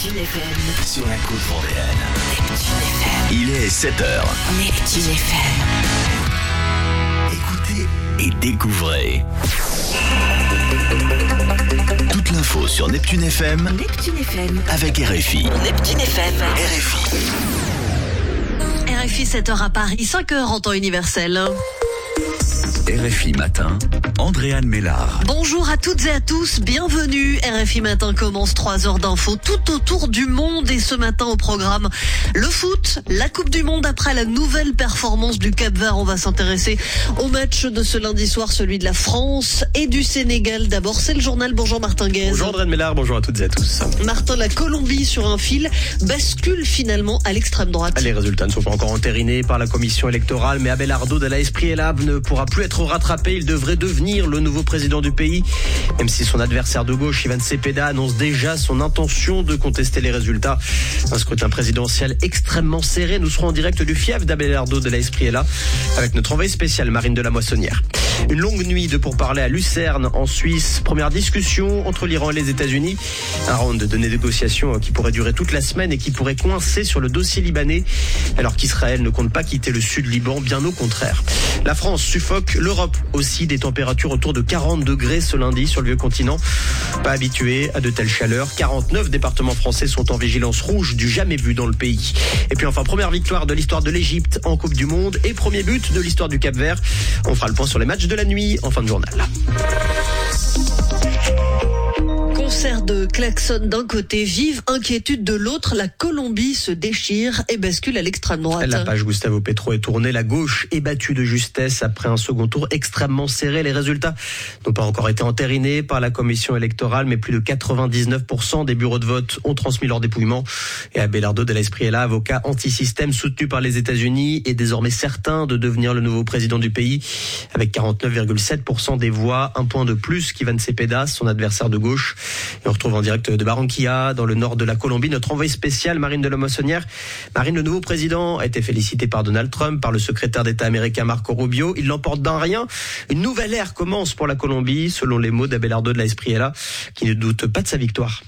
Neptune FM. Sur la côte vendéenne. Neptune FM. Il est 7h. Neptune FM. Écoutez et découvrez. Toute l'info sur Neptune FM. Neptune FM. Avec RFI. Neptune FM. RFI. RFI 7h à Paris, 5h en temps universel. RFI Matin, Andréane Mélard. Bonjour à toutes et à tous, bienvenue. RFI Matin commence 3 heures d'infos tout autour du monde et ce matin au programme le foot, la Coupe du Monde après la nouvelle performance du Cap-Vert. On va s'intéresser au match de ce lundi soir, celui de la France et du Sénégal. D'abord, c'est le journal. Bonjour Martin Guez. Bonjour Andréane Mélard, bonjour à toutes et à tous. Martin, la Colombie sur un fil bascule finalement à l'extrême droite. Les résultats ne sont pas encore entérinés par la commission électorale, mais Abelardo de la Espriella ne pourra plus être rattrapé. Il devrait devenir le nouveau président du pays, même si son adversaire de gauche, Ivan Cepeda, annonce déjà son intention de contester les résultats. Un scrutin présidentiel extrêmement serré. Nous serons en direct du fief d'Abelardo de la Espriella avec notre envoyée spéciale Marine de la Moissonnière. Une longue nuit de pourparlers à Lucerne, en Suisse. Première discussion entre l'Iran et les États-Unis. Un round de négociations qui pourrait durer toute la semaine et qui pourrait coincer sur le dossier libanais, alors qu'Israël ne compte pas quitter le sud Liban, bien au contraire. La France suffoque, l'Europe aussi, des températures autour de 40 degrés ce lundi sur le vieux continent. Pas habitué à de telles chaleurs. 49 départements français sont en vigilance rouge, du jamais vu dans le pays. Et puis enfin, première victoire de l'histoire de l'Égypte en Coupe du Monde et premier but de l'histoire du Cap-Vert. On fera le point sur les matchs de la nuit en fin de journal. Concert de klaxon d'un côté, vive inquiétude de l'autre. La Colombie se déchire et bascule à l'extrême droite. La page Gustavo Petro est tournée. La gauche est battue de justesse après un second tour extrêmement serré. Les résultats n'ont pas encore été entérinés par la commission électorale, mais plus de 99% des bureaux de vote ont transmis leur dépouillement. Et Abelardo de la Espriella, avocat anti-système soutenu par les États-Unis, est désormais certain de devenir le nouveau président du pays avec 49,7% des voix, un point de plus qu'Ivan Cepeda, son adversaire de gauche. Et on retrouve en direct de Barranquilla, dans le nord de la Colombie, notre envoyée spéciale Marine de la Moissonnière. Marine, le nouveau président a été félicité par Donald Trump, par le secrétaire d'État américain Marco Rubio. Il l'emporte d'un rien. Une nouvelle ère commence pour la Colombie, selon les mots d'Abelardo de la Espriella, qui ne doute pas de sa victoire.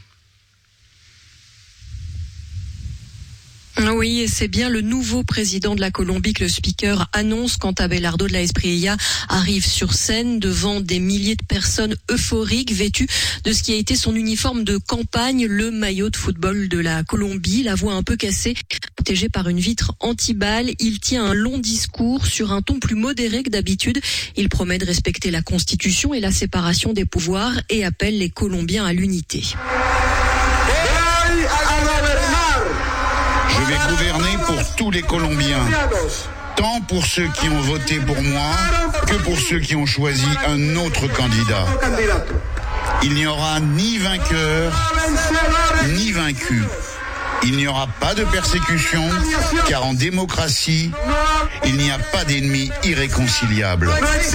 Oui, et c'est bien le nouveau président de la Colombie que le speaker annonce quand Abelardo de la Espriella arrive sur scène devant des milliers de personnes euphoriques vêtues de ce qui a été son uniforme de campagne, le maillot de football de la Colombie, la voix un peu cassée, protégée par une vitre anti-balles. Il tient un long discours sur un ton plus modéré que d'habitude. Il promet de respecter la Constitution et la séparation des pouvoirs et appelle les Colombiens à l'unité. Je vais gouverner pour tous les Colombiens, tant pour ceux qui ont voté pour moi que pour ceux qui ont choisi un autre candidat. Il n'y aura ni vainqueur, ni vaincu. Il n'y aura pas de persécution, car en démocratie, il n'y a pas d'ennemis irréconciliables.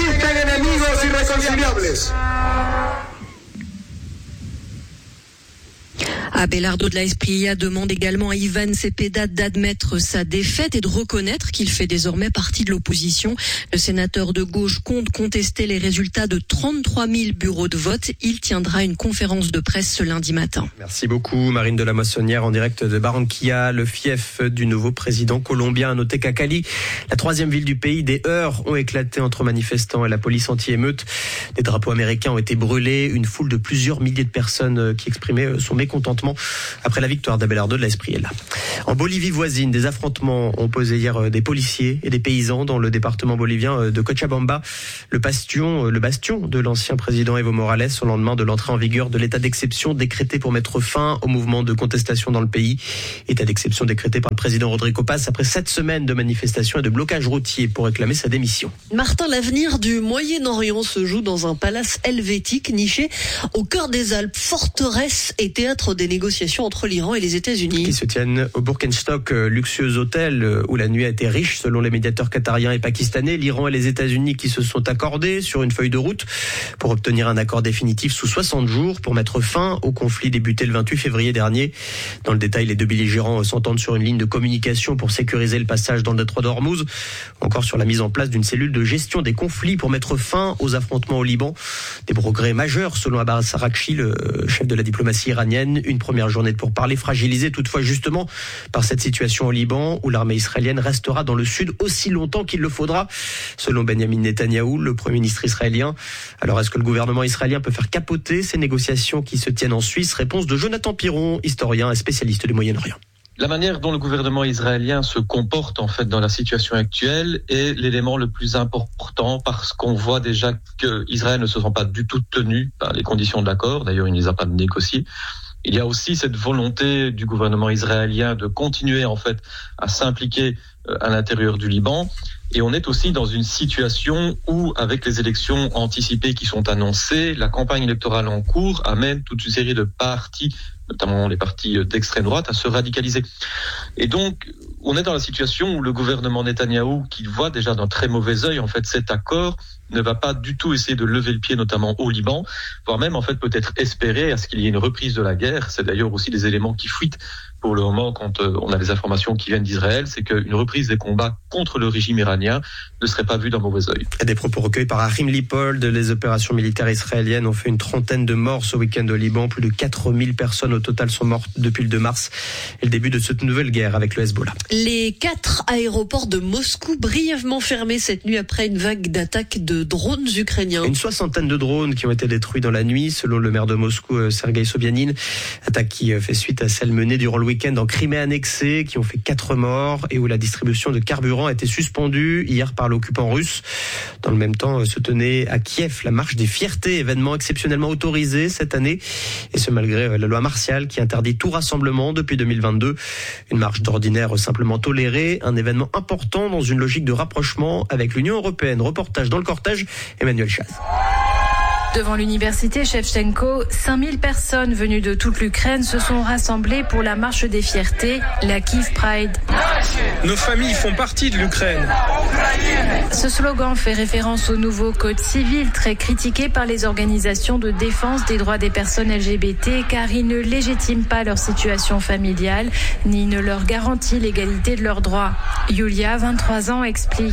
Abelardo de la Espriella demande également à Ivan Cepeda d'admettre sa défaite et de reconnaître qu'il fait désormais partie de l'opposition. Le sénateur de gauche compte contester les résultats de 33 000 bureaux de vote. Il tiendra une conférence de presse ce lundi matin. Merci beaucoup Marine de la Moissonnière en direct de Barranquilla, le fief du nouveau président colombien. À noter qu'à Cali, la 3e ville du pays, des heurts ont éclaté entre manifestants et la police anti-émeute. Des drapeaux américains ont été brûlés. Une foule de plusieurs milliers de personnes qui exprimaient son mécontentement après la victoire d'Abelardo de la Espriella. En Bolivie voisine, des affrontements ont opposé hier des policiers et des paysans dans le département bolivien de Cochabamba, le bastion de l'ancien président Evo Morales au lendemain de l'entrée en vigueur de l'état d'exception décrété pour mettre fin au mouvement de contestation dans le pays. État d'exception décrété par le président Rodrigo Paz après 7 semaines de manifestations et de blocages routiers pour réclamer sa démission. Martin, l'avenir du Moyen-Orient se joue dans un palace helvétique niché au cœur des Alpes, forteresse et théâtre des négociations entre l'Iran et les États-Unis. Qui se tiennent au Birkenstock, luxueux hôtel où la nuit a été riche selon les médiateurs qatariens et pakistanais. L'Iran et les États-Unis qui se sont accordés sur une feuille de route pour obtenir un accord définitif sous 60 jours pour mettre fin au conflit débuté le 28 février dernier. Dans le détail, les deux belligérants s'entendent sur une ligne de communication pour sécuriser le passage dans le détroit d'Ormuz, encore sur la mise en place d'une cellule de gestion des conflits pour mettre fin aux affrontements au Liban. Des progrès majeurs selon Abbas Araghchi, le chef de la diplomatie iranienne. Une Une première journée de pourparlers fragilisée toutefois justement par cette situation au Liban où l'armée israélienne restera dans le sud aussi longtemps qu'il le faudra, selon Benjamin Netanyahou, le Premier ministre israélien. Alors est-ce que le gouvernement israélien peut faire capoter ces négociations qui se tiennent en Suisse? Réponse de Jonathan Piron, historien et spécialiste du Moyen-Orient. La manière dont le gouvernement israélien se comporte en fait dans la situation actuelle est l'élément le plus important parce qu'on voit déjà qu'Israël ne se sent pas du tout tenu par les conditions de l'accord. D'ailleurs, il ne les a pas négociées. Il y a aussi cette volonté du gouvernement israélien de continuer en fait à s'impliquer à l'intérieur du Liban. Et on est aussi dans une situation où, avec les élections anticipées qui sont annoncées, la campagne électorale en cours amène toute une série de partis, notamment les partis d'extrême droite, à se radicaliser. Et donc, on est dans la situation où le gouvernement Netanyahou, qui voit déjà d'un très mauvais œil en fait cet accord, ne va pas du tout essayer de lever le pied, notamment au Liban, voire même en fait peut-être espérer à ce qu'il y ait une reprise de la guerre. C'est d'ailleurs aussi des éléments qui fuitent pour le moment quand on a des informations qui viennent d'Israël, c'est qu'une reprise des combats contre le régime iranien ne serait pas vue d'un mauvais œil. Des propos recueillis par Achim Lippold. Les opérations militaires israéliennes ont fait une trentaine de morts ce week-end au Liban. Plus de 4000 personnes au total sont mortes depuis le 2 mars et le début de cette nouvelle guerre avec le Hezbollah. Les 4 aéroports de Moscou brièvement fermés cette nuit après une vague d'attaques de drones ukrainiens. Une 60aine de drones qui ont été détruits dans la nuit, selon le maire de Moscou, Sergei Sobyanin. Attaque qui fait suite à celle menée durant le week-end en Crimée annexée, qui ont fait 4 morts et où la distribution de carburant a été suspendue hier par l'occupant russe. Dans le même temps, se tenait à Kiev la marche des fiertés, événement exceptionnellement autorisé cette année, et ce malgré la loi martiale qui interdit tout rassemblement depuis 2022. Une marche d'ordinaire simplement tolérée, un événement important dans une logique de rapprochement avec l'Union européenne. Reportage dans le cortège, Emmanuel Chaz. Devant l'université Shevchenko, 5000 personnes venues de toute l'Ukraine se sont rassemblées pour la marche des fiertés, la Kiev Pride. Nos familles font partie de l'Ukraine. Ce slogan fait référence au nouveau code civil très critiqué par les organisations de défense des droits des personnes LGBT car il ne légitime pas leur situation familiale ni ne leur garantit l'égalité de leurs droits. Yulia, 23 ans, explique.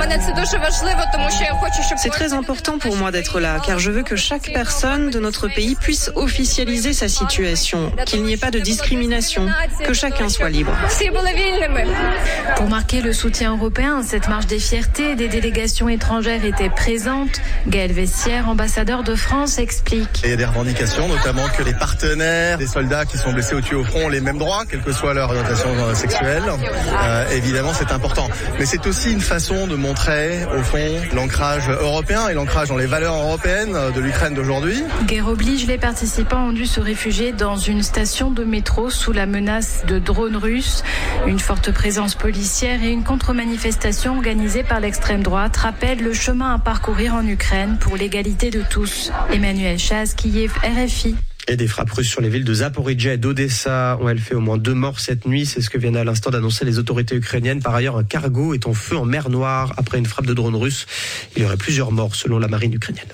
C'est très important pour moi d'être là car je veux que chaque personne de notre pays puisse officialiser sa situation, qu'il n'y ait pas de discrimination, que chacun soit libre. Pour marquer le soutien européen à cette marche des fiertés, des délégations étrangères étaient présentes. Gaël Vessière, ambassadeur de France, explique. Il y a des revendications, notamment que les partenaires des soldats qui sont blessés ou tués au front ont les mêmes droits, quelle que soit leur orientation sexuelle. Évidemment, c'est important. Mais c'est aussi une façon de montrer, au fond, l'ancrage européen et l'ancrage dans les valeurs européennes de l'Ukraine d'aujourd'hui. Guerre oblige, les participants ont dû se réfugier dans une station de métro sous la menace de drones russes. Une forte présence policière et une contre-manifestation organisée par l'extrême droite rappellent le chemin à parcourir en Ukraine pour l'égalité de tous. Emmanuel Chaz, Kiev, RFI. Et des frappes russes sur les villes de Zaporijia et d'Odessa ont fait au moins 2 morts cette nuit. C'est ce que viennent à l'instant d'annoncer les autorités ukrainiennes. Par ailleurs, un cargo est en feu en mer Noire après une frappe de drone russe. Il y aurait plusieurs morts selon la marine ukrainienne.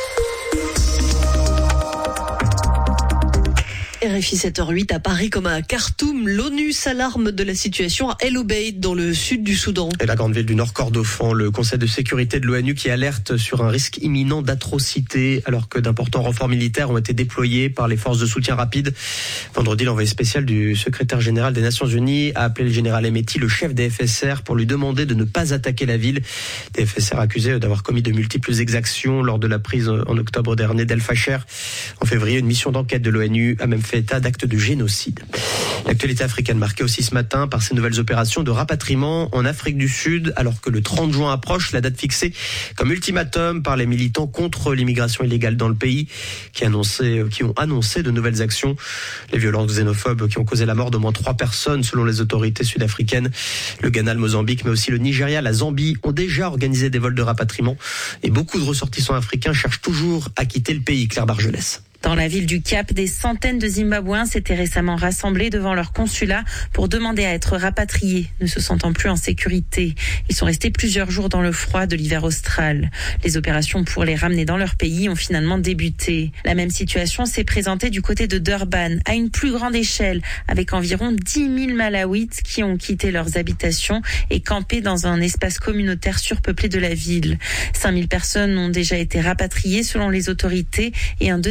RFI 7h08 à Paris comme à Khartoum. L'ONU s'alarme de la situation à El Obeid dans le sud du Soudan. Et la grande ville du Nord Kordofan, le Conseil de sécurité de l'ONU qui alerte sur un risque imminent d'atrocité alors que d'importants renforts militaires ont été déployés par les forces de soutien rapide. Vendredi, l'envoyé spécial du secrétaire général des Nations Unies a appelé le général Hemeti, le chef des FSR, pour lui demander de ne pas attaquer la ville. Des FSR accusés d'avoir commis de multiples exactions lors de la prise en octobre dernier d'El Fasher. En février, une mission d'enquête de l'ONU a même fait état d'actes de génocide. L'actualité africaine marquée aussi ce matin par ces nouvelles opérations de rapatriement en Afrique du Sud, alors que le 30 juin approche, la date fixée comme ultimatum par les militants contre l'immigration illégale dans le pays, qui ont annoncé de nouvelles actions. Les violences xénophobes qui ont causé la mort d'au moins 3 personnes selon les autorités sud-africaines. Le Ghana, le Mozambique, mais aussi le Nigeria, la Zambie ont déjà organisé des vols de rapatriement et beaucoup de ressortissants africains cherchent toujours à quitter le pays. Claire Bargelès. Dans la ville du Cap, des centaines de Zimbabwéens s'étaient récemment rassemblés devant leur consulat pour demander à être rapatriés, ne se sentant plus en sécurité. Ils sont restés plusieurs jours dans le froid de l'hiver austral. Les opérations pour les ramener dans leur pays ont finalement débuté. La même situation s'est présentée du côté de Durban, à une plus grande échelle, avec environ 10 000 Malawites qui ont quitté leurs habitations et campé dans un espace communautaire surpeuplé de la ville. 5 000 personnes ont déjà été rapatriées selon les autorités et un deuxième site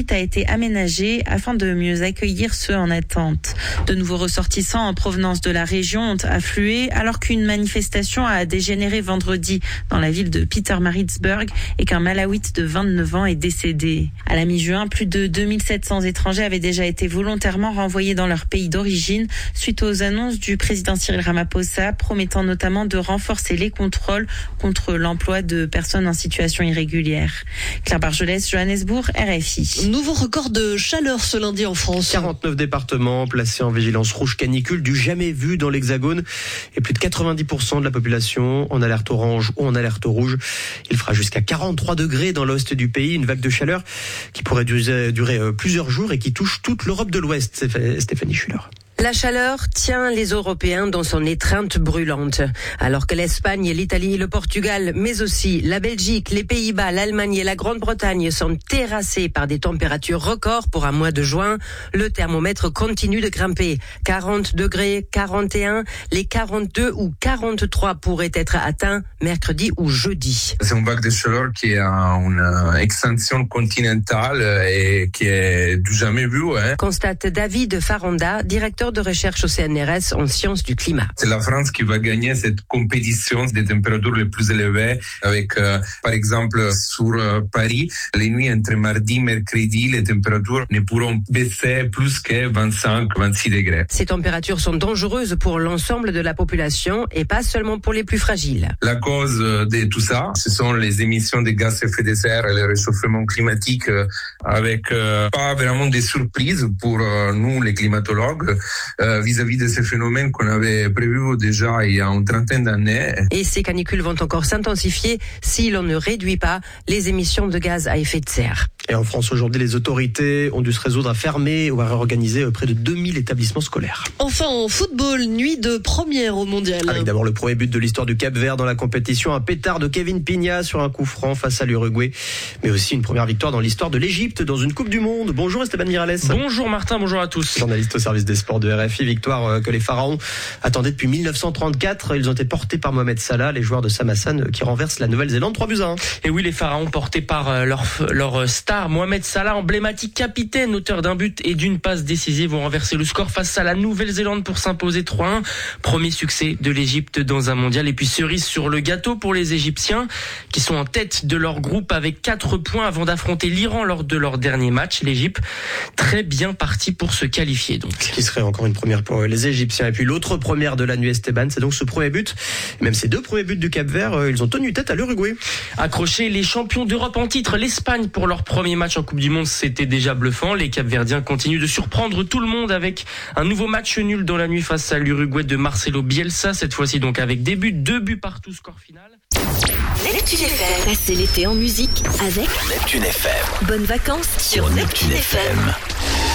site a été aménagé afin de mieux accueillir ceux en attente. De nouveaux ressortissants en provenance de la région ont afflué alors qu'une manifestation a dégénéré vendredi dans la ville de Pietermaritzburg et qu'un Malawite de 29 ans est décédé. À la mi-juin, plus de 2700 étrangers avaient déjà été volontairement renvoyés dans leur pays d'origine suite aux annonces du président Cyril Ramaphosa promettant notamment de renforcer les contrôles contre l'emploi de personnes en situation irrégulière. Claire Bargelès, Johannesburg, RFI. Nouveau record de chaleur ce lundi en France. 49 départements placés en vigilance rouge canicule du jamais vu dans l'Hexagone et plus de 90% de la population en alerte orange ou en alerte rouge. Il fera jusqu'à 43 degrés dans l'ouest du pays, une vague de chaleur qui pourrait durer plusieurs jours et qui touche toute l'Europe de l'Ouest. Stéphanie Schuller. La chaleur tient les Européens dans son étreinte brûlante. Alors que l'Espagne, l'Italie, le Portugal, mais aussi la Belgique, les Pays-Bas, l'Allemagne et la Grande-Bretagne sont terrassés par des températures records pour un mois de juin, le thermomètre continue de grimper. 40 degrés, 41, les 42 ou 43 pourraient être atteints mercredi ou jeudi. C'est une vague de chaleur qui est une extension continentale et qui est du jamais vu. Constate David Faranda, directeur de recherche au CNRS en sciences du climat. C'est la France qui va gagner cette compétition des températures les plus élevées avec, par exemple, sur Paris, les nuits entre mardi et mercredi, les températures ne pourront baisser plus que 25-26 degrés. Ces températures sont dangereuses pour l'ensemble de la population et pas seulement pour les plus fragiles. La cause de tout ça, ce sont les émissions de gaz à effet de serre et le réchauffement climatique avec pas vraiment des surprises pour nous, les climatologues, vis-à-vis de ces phénomènes qu'on avait prévus déjà il y a une trentaine d'années. Et ces canicules vont encore s'intensifier si l'on ne réduit pas les émissions de gaz à effet de serre. Et en France, aujourd'hui, les autorités ont dû se résoudre à fermer ou à réorganiser près de 2000 établissements scolaires. Enfin, en football, nuit de première au mondial. Avec d'abord le premier but de l'histoire du Cap-Vert dans la compétition, un pétard de Kevin Pigna sur un coup franc face à l'Uruguay, mais aussi une première victoire dans l'histoire de l'Égypte dans une Coupe du Monde. Bonjour Esteban Miralles. Bonjour Martin, bonjour à tous. Journaliste au service des sports de RFI, victoire que les Pharaons attendaient depuis 1934. Ils ont été portés par Mohamed Salah, les joueurs de Samassane qui renversent la Nouvelle-Zélande 3-1. Et oui, les Pharaons portés par leur star Mohamed Salah, emblématique capitaine, auteur d'un but et d'une passe décisive, vont renverser le score face à la Nouvelle-Zélande pour s'imposer 3-1. Premier succès de l'Égypte dans un mondial. Et puis cerise sur le gâteau pour les Égyptiens qui sont en tête de leur groupe avec 4 points avant d'affronter l'Iran lors de leur dernier match. L'Égypte très bien partie pour se qualifier donc. Ce qui serait encore une première pour les Égyptiens. Et puis l'autre première de la nuit, Esteban, c'est donc ce premier but. Même ces 2 premiers buts du Cap-Vert, ils ont tenu tête à l'Uruguay. Accrochés, les champions d'Europe en titre, l'Espagne pour leur premier match en Coupe du Monde, c'était déjà bluffant. Les Cap-Verdiens continuent de surprendre tout le monde avec un nouveau match nul dans la nuit face à l'Uruguay de Marcelo Bielsa. Cette fois-ci donc avec des buts, 2 buts partout, score final. Neptune FM. Passez l'été en musique avec Neptune FM. Bonnes vacances sur Neptune FM.